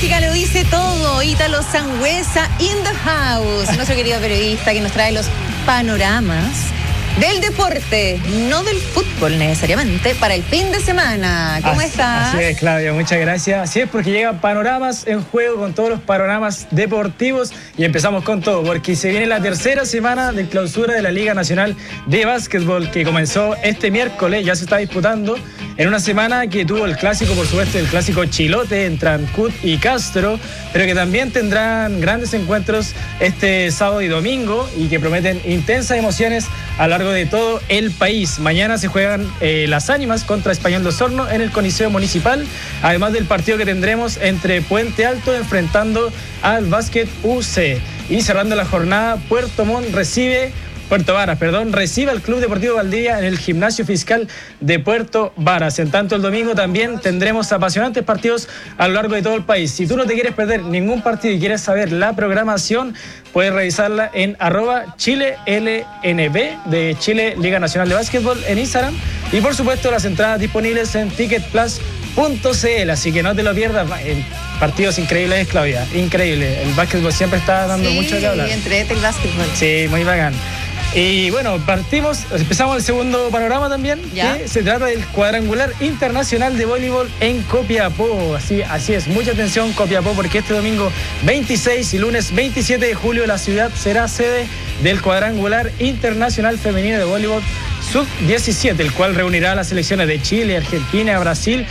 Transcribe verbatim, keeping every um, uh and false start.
música lo dice todo. Ítalo Sangüesa in the house. Nuestro querido periodista que nos trae los panoramas del deporte, no del fútbol necesariamente, para el fin de semana. ¿Cómo así, estás? Así es, Claudia, muchas gracias. Así es, porque llegan panoramas en juego con todos los panoramas deportivos y empezamos con todo, porque se viene la tercera semana de clausura de la Liga Nacional de Básquetbol, que comenzó este miércoles, ya se está disputando, en una semana que tuvo el clásico, por supuesto, el clásico Chilote entre Ancud y Castro, pero que también tendrán grandes encuentros este sábado y domingo y que prometen intensas emociones a lo largo de todo el país. Mañana se juegan eh, las Ánimas contra Español de Osorno en el Coliseo Municipal, además del partido que tendremos entre Puente Alto enfrentando al Básquet U C. Y cerrando la jornada, Puerto Montt recibe... Puerto Varas, perdón, recibe al Club Deportivo Valdivia en el Gimnasio Fiscal de Puerto Varas. En tanto, el domingo también tendremos apasionantes partidos a lo largo de todo el país. Si tú no te quieres perder ningún partido y quieres saber la programación, puedes revisarla en arroba Chile L N B de Chile Liga Nacional de Básquetbol en Instagram. Y por supuesto, las entradas disponibles en ticket plus punto c l, así que no te lo pierdas. Partidos increíbles, Claudia, increíble. El básquetbol siempre está dando sí, mucho que hablar. Sí, entrete el básquetbol. Sí, muy bacán. Y bueno, partimos, empezamos el segundo panorama también, ¿Ya? Que se trata del cuadrangular internacional de voleibol en Copiapó. Así, así es, mucha atención Copiapó, porque este domingo veintiséis y lunes veintisiete de julio la ciudad será sede del cuadrangular internacional femenino de voleibol sub diecisiete, el cual reunirá a las selecciones de Chile, Argentina, Brasil